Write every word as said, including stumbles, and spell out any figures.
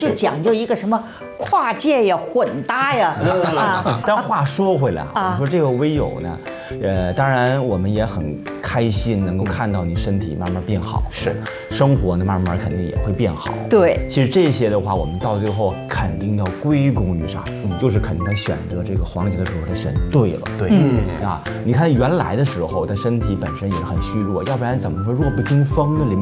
就讲究一个什么跨界呀、混搭呀啊。 但话说回来啊， 啊你说这个微友呢，呃，当然我们也很开心，能够看到你身体慢慢变好， 是， 生活呢慢慢肯定也会变好。 对， 其实这些的话，我们到最后肯定要归功于啥？嗯，就是肯定他选择这个黄杰的时候，他选对了。 对， 嗯啊，你看原来的时候，他身体本身也是很虚弱，要不然怎么说弱不禁风呢？